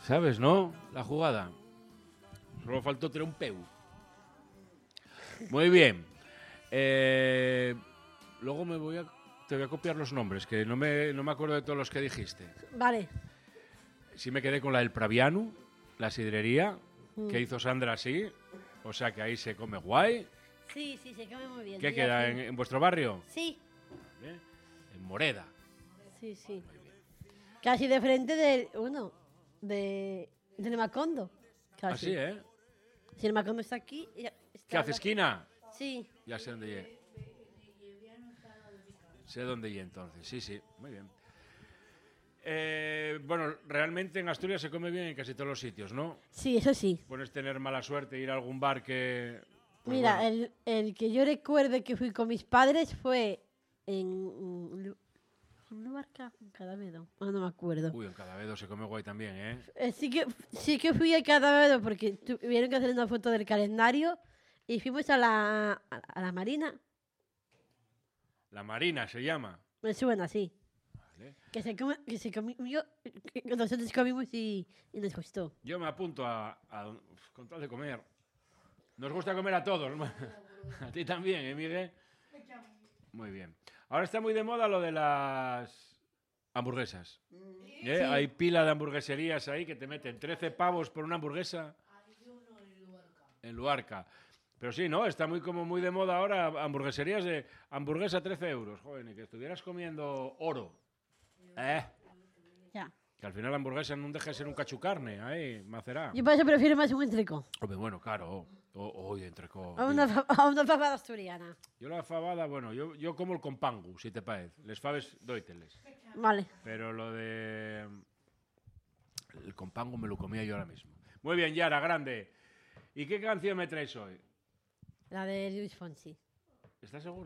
¿Sabes, no? La jugada. Solo faltó tener un peu. Muy bien. Luego te voy a copiar los nombres, que no me acuerdo de todos los que dijiste. Vale. Sí me quedé con la del Praviano, la sidrería, que hizo Sandra así. O sea que ahí se come guay. Sí, se come muy bien. ¿Qué queda? ¿En vuestro barrio? Sí. Vale. En Moreda. Sí. Casi de frente del Macondo. Casi. Así, ¿eh? Si el Macondo está aquí... ¿Qué hace, esquina? Sí. Ya sé dónde llegué. Sé dónde llegué entonces. Sí, muy bien. Bueno, realmente en Asturias se come bien en casi todos los sitios, ¿no? Sí, eso sí. Puedes tener mala suerte e ir a algún bar que... Pues Mira, bueno. el que yo recuerdo que fui con mis padres fue en un lugar en Cadavedo. No me acuerdo. Uy, en Cadavedo se come guay también, ¿eh? Sí que fui a Cadavedo porque tuvieron que hacer una foto del calendario y fuimos a la Marina. La Marina se llama. Me suena así. Vale. Que se comió, que nosotros comimos y nos gustó. Yo me apunto con tal de comer. Nos gusta comer a todos. A ti también, ¿eh, Miguel? Muy bien. Ahora está muy de moda lo de las hamburguesas. Sí. Hay pila de hamburgueserías ahí que te meten 13 pavos por una hamburguesa. En Luarca. Pero sí, ¿no? Está muy de moda ahora hamburgueserías de hamburguesa 13 euros. Joder, ni que estuvieras comiendo oro. Ya. Que al final la hamburguesa no deja de ser un cachucarne, ahí, macerá. Yo por eso prefiero más un entrecó. Hombre, bueno, claro. Oye, entrecó. A una fabada asturiana. Yo la fabada, bueno, yo como el compangu, si te parece. Les faves, dóiteles. Vale. Pero lo de... El compangu me lo comía yo ahora mismo. Muy bien, Yara, grande. ¿Y qué canción me traes hoy? La de Luis Fonsi. ¿Estás seguro?